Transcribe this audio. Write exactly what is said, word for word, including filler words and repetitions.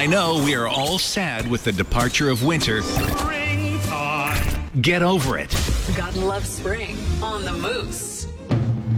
I know we are all sad with the departure of winter. Springtime. Get over it. Gotta love spring on the Moose.